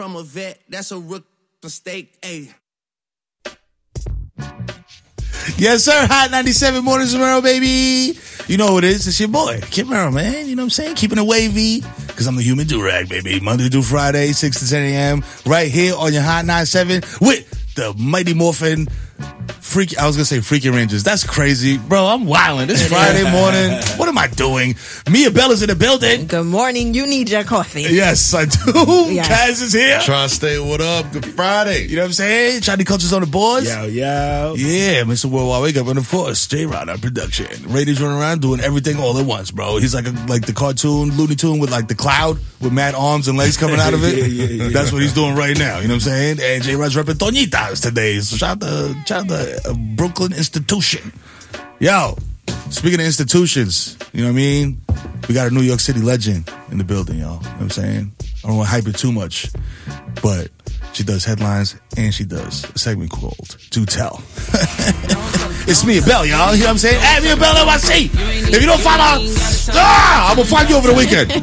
From a vet, that's a rookie mistake. Hey. Yes, sir. Hot 97 Mornings with Merrill, baby. You know who it is. It's your boy, Kid Merrill, man. You know what I'm saying? Keeping it wavy, because I'm the human do-rag, baby. Monday through Friday, 6 to 10 a.m. Right here on your Hot 97 with the Mighty Morphin Freaky. I was going to say Freaky Rangers. That's crazy. Bro, I'm wilding. It's Friday morning. What am I doing? Mia Bella's in the building. Good morning. You need your coffee. Yes, I do. Yes. Kaz is here. Tri-State, what up? Good Friday. You know what I'm saying? Chinese Culture's on the boards. Yo. Yeah, Mr. Worldwide Wake Up. And of course, J-Rod, our production. Raiders running around doing everything all at once, bro. He's like the cartoon, Looney Tune with like the cloud with mad arms and legs coming out of it. Yeah. That's what he's doing right now. You know what I'm saying? And J-Rod's repping Toñitas today. So shout out to Brooklyn Institution. Yo, speaking of institutions, you know what I mean? We got a New York City legend in the building, y'all. You know what I'm saying? I don't want to hype it too much, but she does headlines and she does a segment called Do Tell. It's Mia Bell, y'all. You know what I'm saying? Add Mia Bell NYC. If you don't follow, I'm going to find you over the weekend.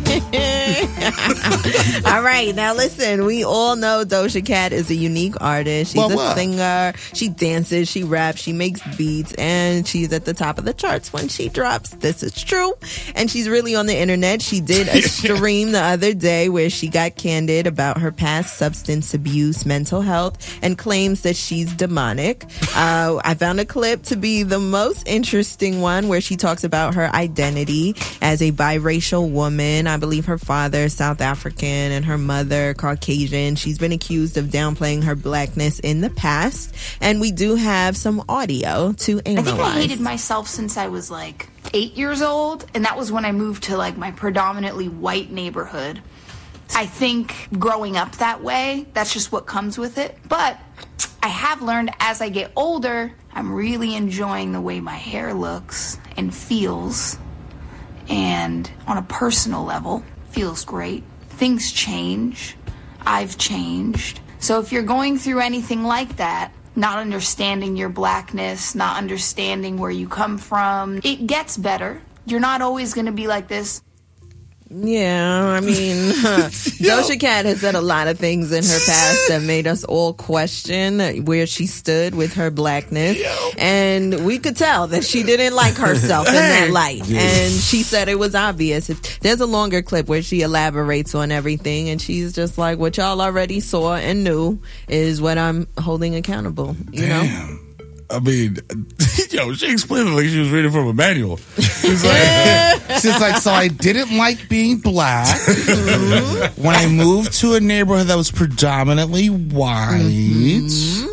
All right. Now, listen, we all know Doja Cat is a unique artist. She's a singer. She dances. She raps. She makes beats. And she's at the top of the charts when she drops. This is true. And she's really on the internet. She did a stream the other day where she got candid about her past substance abuse, mental health, and claims that she's demonic. I found a clip to be the most interesting one where she talks about her identity as a biracial woman. I believe her father is South African and her mother Caucasian. She's been accused of downplaying her blackness in the past, and we do have some audio to analyze. I think I hated myself since I was like 8 years old, and that was when I moved to like my predominantly white neighborhood. I think growing up that way, that's just what comes with it. But I have learned as I get older, I'm really enjoying the way my hair looks and feels. And on a personal level, feels great. Things change. I've changed. So if you're going through anything like that, not understanding your blackness, not understanding where you come from, it gets better. You're not always going to be like this. Yeah, I mean, Doja Cat has said a lot of things in her past that made us all question where she stood with her blackness. And we could tell that she didn't like herself in that light. And she said it was obvious. There's a longer clip where she elaborates on everything, and she's just like, what y'all already saw and knew is what I'm holding accountable, you know? I mean, she explained it like she was reading from a manual. She's like, so I didn't like being black. When I moved to a neighborhood that was predominantly white.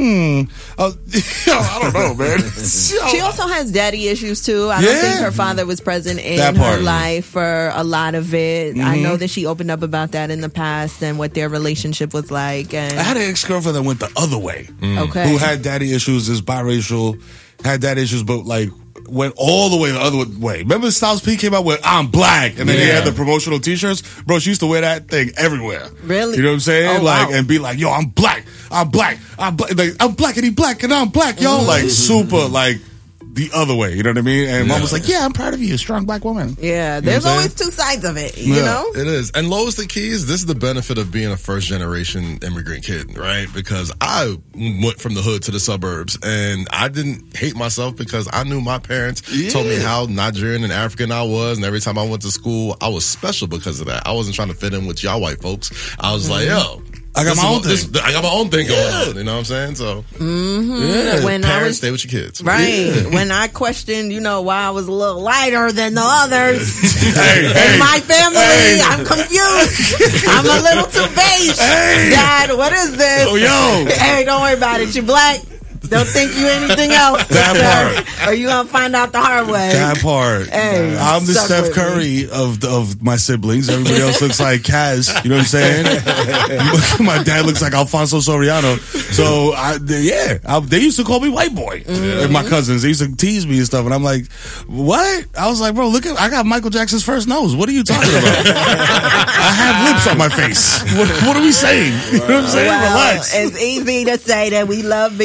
I don't know, man. She also has daddy issues too. I don't think her father was present in her life for a lot of it. I know that she opened up about that in the past and what their relationship was like. And I had an ex-girlfriend that went the other way. Okay. Who had daddy issues, is biracial, had daddy issues, but like went all the way the other way. Remember Styles P came out with I'm black, and then he had the promotional t-shirts? Bro, she used to wear that thing everywhere. Really? You know what I'm saying? Oh, like, wow. and be like, yo, I'm black. Like, I'm blackity black and I'm black, yo. Like, super, like, the other way. You know what I mean? And mom was like, yeah, I'm proud of you, strong black woman. Yeah, there's always two sides of it, you know? It is. And Lois the Keys, this is the benefit of being a first-generation immigrant kid, right? Because I went from the hood to the suburbs, and I didn't hate myself because I knew my parents told me how Nigerian and African I was, and every time I went to school, I was special because of that. I wasn't trying to fit in with y'all white folks. I was like, yo, I got my own thing. I got my own thing going on. You know what I'm saying? So, When parents, stay with your kids. Right. When I questioned, why I was a little lighter than the others in my family, I'm confused. I'm a little too beige. Dad, what is this? Oh, yo. Hey, don't worry about it. You black. Don't think you anything else. That part. Or you gonna find out the hard way. That part. Hey, I'm the Steph Curry of my siblings. Everybody else looks like Kaz. You know what I'm saying? My dad looks like Alfonso Soriano. So, they used to call me white boy. And my cousins, they used to tease me and stuff. And I'm like, what? I was like, bro, I got Michael Jackson's first nose. What are you talking about? I have lips on my face. What are we saying? You know what I'm saying? Well, Relax. it's easy to say that we love being black.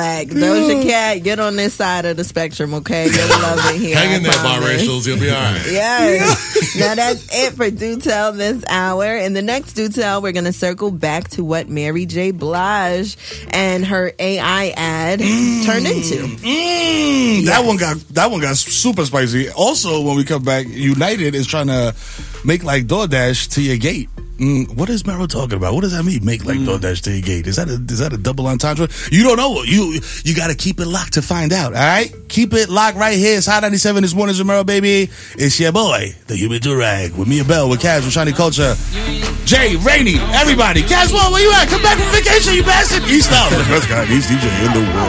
black. Doja Cat, get on this side of the spectrum, okay? You'll love it here. Hang in there, biracials. You'll be all right. Yes. Now that's it for Do Tell this hour. In the next Do Tell, we're going to circle back to what Mary J. Blige and her AI ad turned into. Yes. That one got super spicy. Also, when we come back, United is trying to make like DoorDash to your gate. What is Meryl talking about? What does that mean? Make like DoorDash to your gate? Is that a double entendre? You don't know. You got to keep it locked to find out. All right, keep it locked right here. It's Hot 97 this morning, Meryl, baby. It's your boy, the Human Durag, with Mia Bell, with Kaz, with Shiny Culture, Jay, Rainey, everybody. Kaz, where you at? Come back from vacation, you bastard. East out. The best guy, East DJ in the world.